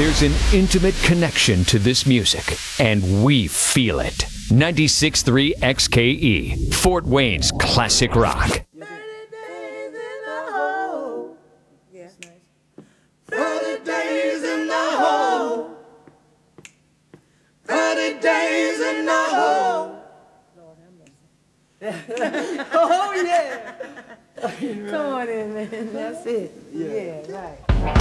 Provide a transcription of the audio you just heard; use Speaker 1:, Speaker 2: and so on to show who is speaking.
Speaker 1: There's an intimate connection to this music, and we feel it. 96.3 XKE, Fort Wayne's classic rock.
Speaker 2: 30 days in the hole. 30 days in the hole. Lord have mercy. Oh, yeah. Come on in, man. That's it. Yeah, right.